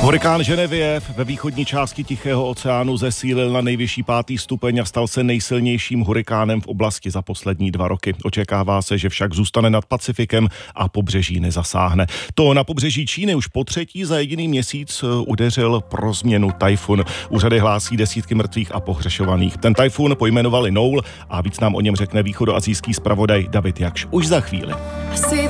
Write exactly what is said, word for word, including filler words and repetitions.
Hurikán Genevieve ve východní části Tichého oceánu zesílil na nejvyšší pátý stupeň a stal se nejsilnějším hurikánem v oblasti za poslední dva roky. Očekává se, že však zůstane nad Pacifikem a pobřeží nezasáhne. To na pobřeží Číny už po třetí za jediný měsíc udeřil pro změnu tajfun. Úřady hlásí desítky mrtvých a pohřešovaných. Ten tajfun pojmenovali Noul a víc nám o něm řekne východoasijský zpravodaj David Jakš už za chvíli.